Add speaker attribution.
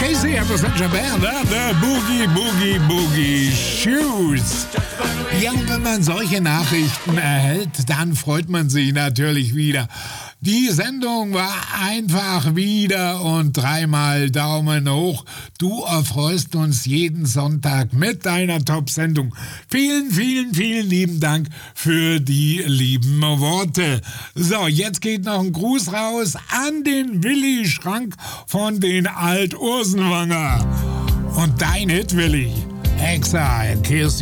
Speaker 1: Casey at the Central Band, the Boogie Boogie Boogie Shoes. Ja, und wenn man solche Nachrichten erhält, dann freut man sich natürlich wieder. Die Sendung war einfach wieder und 3-mal Daumen hoch. Du erfreust uns jeden Sonntag mit deiner Top-Sendung. Vielen, vielen, vielen lieben Dank für die lieben Worte. So, jetzt geht noch ein Gruß raus an den Willi Schrank von den Alt-Ursenwanger. Und dein Hit, Willi. Exile, Kiss